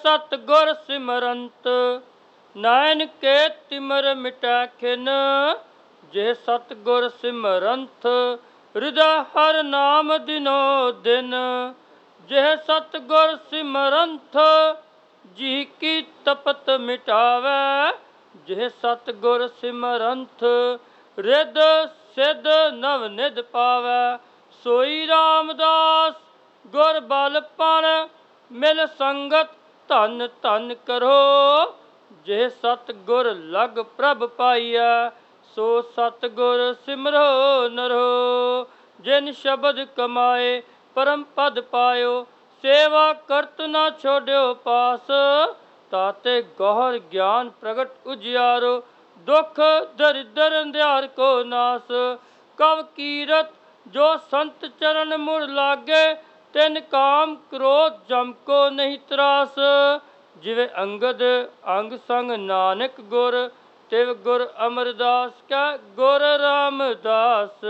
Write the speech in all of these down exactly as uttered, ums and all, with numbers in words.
सत गुर सिमरंत नायन के तिमर मिटै खिन। जे सतगुर सिमरंत हृदय हर नाम दिनो दिन। जे सतगुर सिमरंत जी की तपत मिटावै। जे सतगुर सिमरंत रिद सिद्ध नव निध पावै। सोई रामदास गुर बल पण मिल संगत धन धन करो। जे सतगुर लग प्रभ पाईਐ सो सतगुर सिमरो नरो। जिन शब्द कमाए परम पद पायो सेवा करत ना छोड्यो पास। ताते गौहर ज्ञान प्रगट उजियारो दुख दरिद्र अंधियार को नास। कव कीरत जो संत चरण मुड़ लागे तिन काम क्रोध जम को नहीं त्रास। जिवे अंगद अंग संग नानक गुर तिव गुर अमरदास कै गुर रामदास।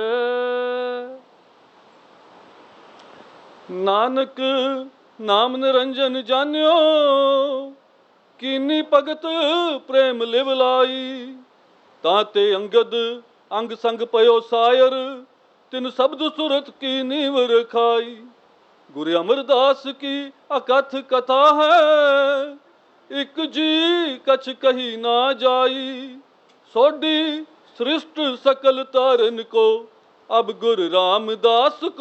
नानक नाम निरंजन जान्यो कीनी भगत प्रेम लिव लाई। ताते अंगद अंग संग पयो सायर तिन शब्द सुरत की नीव रखाई। गुरु अमरदास की अकथ कथा है एक जी कछ कही ना जाई। सोडी सृष्ट सकल तारन को अब गुरु रामदास को